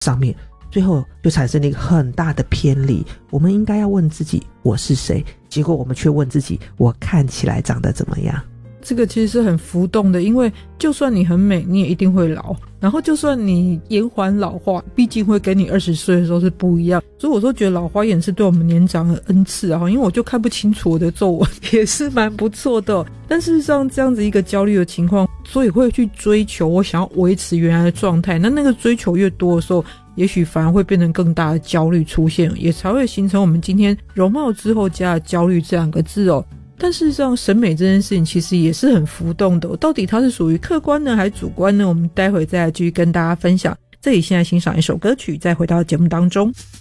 上面，最后就产生了一个很大的偏离。我们应该要问自己我是谁，结果我们却问自己我看起来长得怎么样。 这个其实是很浮动的，因为就算你很美，你也一定会老，然后就算你延缓老化，毕竟会跟你20岁的时候是不一样。所以我都觉得老花眼是对我们年长的恩赐啊，因为我就看不清楚我的皱纹，也是蛮不错的但事实上这样子一个焦虑的情况，所以会去追求我想要维持原来的状态，那个追求越多的时候，也许反而会变成更大的焦虑出现，也才会形成我们今天容貌之后加了焦虑这2个字哦。但事实上审美这件事情其实也是很浮动的到底它是属于客观呢还是主观呢？我们待会再来继续跟大家分享。这里现在欣赏一首歌曲，再回到节目当中。